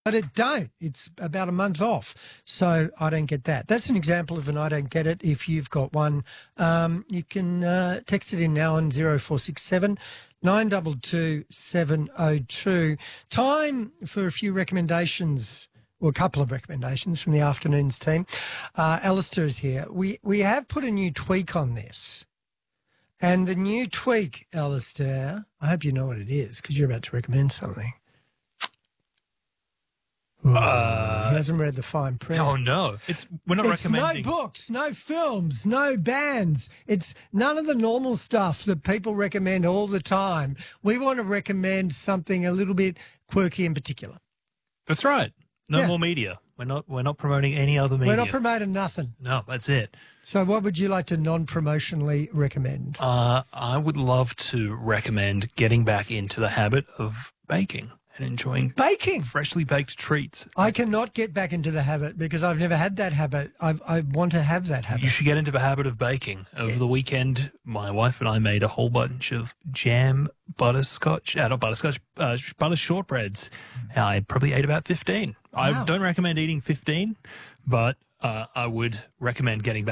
But it don't. It's about a month off. So I don't get that. That's an example of an I don't get it. If you've got one, you can text it in now on 0467 922 702. Time for a few recommendations, or a couple of recommendations from the afternoons team. Alistair is here. We have put a new tweak on this. And the new tweak, Alistair, I hope you know what it is because you're about to recommend something. He hasn't read the fine print. Oh, no. We're not recommending. No books, no films, no bands. It's none of the normal stuff that people recommend all the time. We want to recommend something a little bit quirky in particular. That's right. No more media. We're not promoting any other media. We're not promoting nothing. No, that's it. So what would you like to non-promotionally recommend? I would love to recommend getting back into the habit of baking and enjoying baking, freshly baked treats. I cannot get back into the habit because I've never had that habit. I want to have that habit. You should get into the habit of baking. Over the weekend, my wife and I made a whole bunch of jam butter shortbreads. I probably ate about 15. Wow. I don't recommend eating 15, but I would recommend getting back